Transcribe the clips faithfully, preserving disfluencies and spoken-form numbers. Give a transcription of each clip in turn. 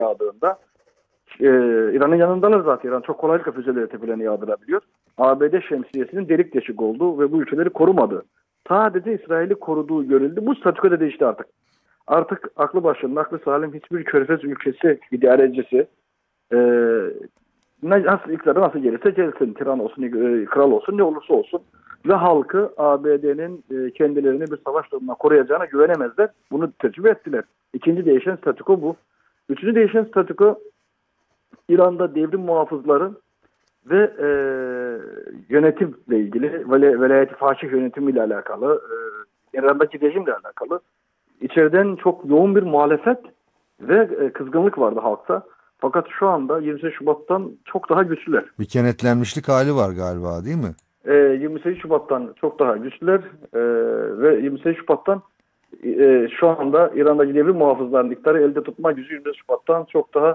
yağdığında e, İran'ın yanındalar zaten. İran çok kolaylıkla füzeleri tepelerine yağdırabiliyor. A B D şemsiyesinin delik deşik oldu ve bu ülkeleri korumadı. Sadece İsrail'i koruduğu görüldü. Bu statüko da değişti artık. Artık aklı başında, aklı salim hiçbir körfez ülkesi idarecisi e, nasıl iktidara nasıl gelirse gelsin, tiran olsun, e, kral olsun, ne olursa olsun ve halkı A B D'nin e, kendilerini bir savaş durumuna koruyacağına güvenemezler. Bunu tecrübe ettiler. İkinci değişen statüko bu. Üçüncü değişen statüko İran'da devrim muhafızları ve e, yönetimle ilgili, vela, velayeti faşih yönetimiyle alakalı, e, İran'daki rejimle alakalı içeriden çok yoğun bir muhalefet ve e, kızgınlık vardı halkta. Fakat şu anda yirmi sekiz Şubat'tan çok daha güçlüler. Bir kenetlenmişlik hali var galiba, değil mi? E, yirmi sekiz Şubat'tan çok daha güçlüler e, ve yirmi sekiz Şubat'tan e, şu anda İran'daki devrim muhafızlarının iktidarı elde tutma gücü yirmi sekiz Şubat'tan çok daha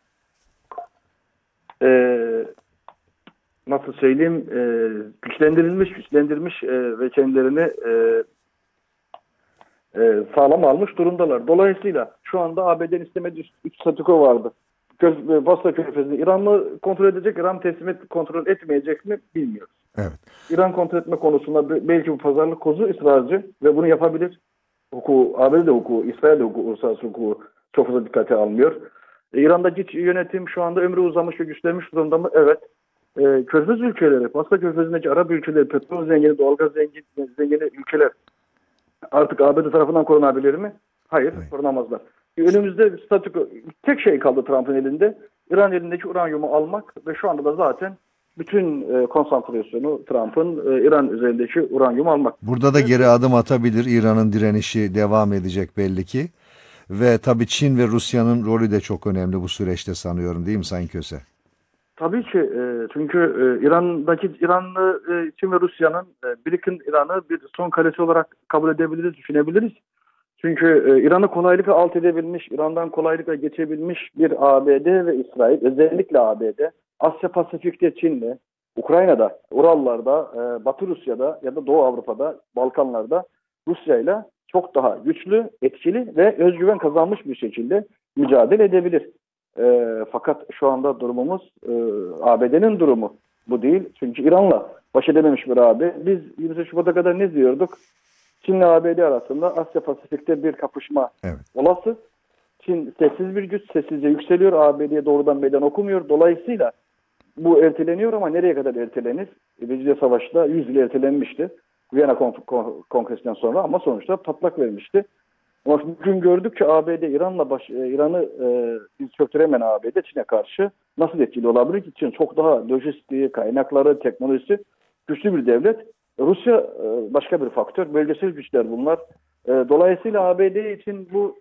e, nasıl söyleyeyim e, güçlendirilmiş, güçlendirmiş e, ve kendilerini e, e, sağlam almış durumdalar. Dolayısıyla şu anda A B D'nin istemediği üç statüko vardı. Basra Körfezi'ni İran mı kontrol edecek, İran teslim et, kontrol etmeyecek mi bilmiyoruz. Evet. İran kontrol etme konusunda belki bu pazarlık kozu ısrarcı ve bunu yapabilir. Hukuku, A B D hukuku, İsrail hukuku, uluslararası hukuku çok fazla dikkate almıyor. E, İran'daki yönetim şu anda ömrü uzamış ve güçlenmiş durumda mı? Evet. E, Körfez ülkeleri, Basra Körfezi'ndeki Arap ülkeleri, petrol zengini, doğalgaz zengini, zengini ülkeler artık A B D tarafından korunabilir mi? Hayır, Evet. korunamazlar. Önümüzde statüko, tek şey kaldı Trump'ın elinde. İran elindeki uranyumu almak ve şu anda da zaten bütün e, konsantrasyonu Trump'ın e, İran üzerindeki uranyumu almak. Burada da geri adım atabilir. İran'ın direnişi devam edecek belli ki. Ve tabii Çin ve Rusya'nın rolü de çok önemli bu süreçte sanıyorum, değil mi Sayın Köse? Tabii ki e, çünkü e, İran'daki İranlı e, Çin ve Rusya'nın e, birikin İran'ı bir son kalesi olarak kabul edebiliriz, düşünebiliriz. Çünkü e, İran'ı kolaylıkla alt edebilmiş, İran'dan kolaylıkla geçebilmiş bir A B D ve İsrail, özellikle A B D, Asya Pasifik'te Çin'le, Ukrayna'da, Urallar'da, e, Batı Rusya'da ya da Doğu Avrupa'da, Balkanlar'da Rusya'yla çok daha güçlü, etkili ve özgüven kazanmış bir şekilde mücadele edebilir. E, fakat şu anda durumumuz e, A B D'nin durumu bu değil. Çünkü İran'la baş edememiş bir A B D. Biz yirmi sekiz Şubat'a kadar ne diyorduk? Çin'le A B D arasında Asya Pasifik'te bir kapışma Evet. olası. Çin sessiz bir güç, sessizce yükseliyor. A B D'ye doğrudan meydan okumuyor. Dolayısıyla bu erteleniyor ama nereye kadar ertelenir? Brezilya Savaşı'da yüz yıl ertelenmişti. Viyana Kon- Kon- Kongresi'nden sonra ama sonuçta patlak vermişti. Ama bugün gördük ki A B D İran'la baş, e, İran'ı e, biz çöktüremeyen A B D Çin'e karşı nasıl etkili olabilir ki? Çin çok daha lojistiği, kaynakları, teknolojisi güçlü bir devlet. Rusya e, başka bir faktör. Bölgesel güçler bunlar. E, dolayısıyla A B D için bu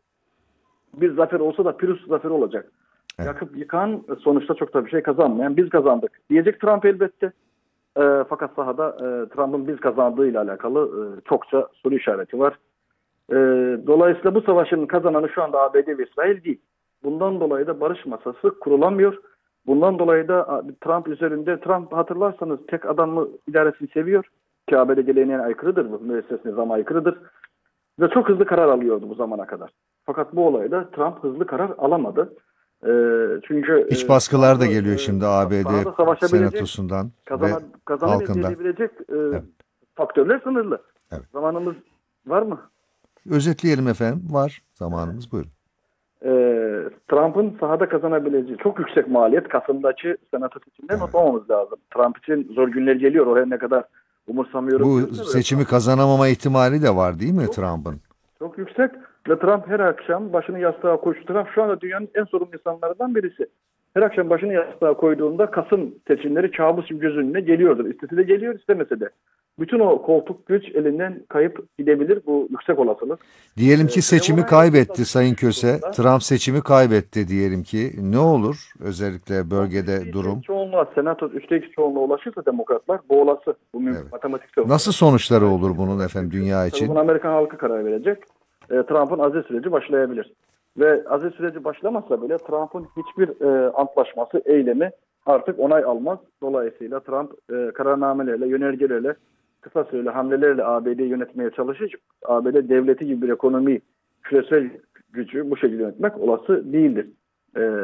bir zafer olsa da Pyrrhus zaferi olacak. Evet. Yakıp yıkan sonuçta çok da bir şey kazanmayan biz kazandık. Diyecek Trump elbette. E, fakat sahada e, Trump'ın biz kazandığıyla alakalı e, çokça soru işareti var. E, dolayısıyla bu savaşın kazananı şu anda A B D ve İsrail değil. Bundan dolayı da barış masası kurulamıyor. Bundan dolayı da Trump üzerinde, Trump hatırlarsanız tek adamlı idaresini seviyor. Ki A B D geleneğine aykırıdır bu, müessesine nizama aykırıdır. Ve çok hızlı karar alıyordu bu zamana kadar. Fakat bu olayda Trump hızlı karar alamadı. E, çünkü İç e, baskılar da Trump'ı geliyor e, şimdi A B D sahada savaşabilecek, senatosundan ve kazana, kazanıp halkından. edebilecek e, Evet. faktörler sınırlı. Evet. Zamanımız var mı? Özetleyelim efendim. Var zamanımız, buyurun. e, Trump'ın sahada kazanabileceği çok yüksek maliyet Kasım'daki senato seçimlerini Evet. unutmamamız lazım. Trump için zor günler geliyor. O her ne kadar umursamıyorum Bu diyorsa da seçimi Trump kazanamama ihtimali de var, değil mi çok, Trump'ın? çok yüksek ve Trump her akşam başını yastığa koyuyor. Trump şu anda dünyanın en sorumlu insanlarından birisi. Her akşam başını yastığa koyduğunda Kasım seçimleri kabus gibi göz önüne geliyordur. İstese de geliyor, istemese de. Bütün o koltuk güç elinden kayıp gidebilir, bu yüksek olasılık. Diyelim Ee, ki telefon seçimi aynı kaybetti anda Sayın düşmüş Köse. durumda. Trump seçimi kaybetti diyelim ki. Ne olur? Özellikle Trump üçte bölgede iki durum. çoğunluğa, senato üçte iki çoğunluğa ulaşırsa demokratlar bu olası. Bu Evet. matematiksel Nasıl olarak. sonuçları Gayet olur mümkün bunun olarak efendim mümkün. dünya Tabii için? bunu Amerikan halkı karar verecek. E, Trump'ın aziz süreci başlayabilir. Ve aziz süreci başlamazsa bile Trump'ın hiçbir e, antlaşması, eylemi artık onay almaz. Dolayısıyla Trump e, kararnamelerle, yönergelerle, kısa süreli hamlelerle A B D'yi yönetmeye çalışacak. A B D devleti gibi bir ekonomi, küresel gücü bu şekilde yönetmek olası değildir. e,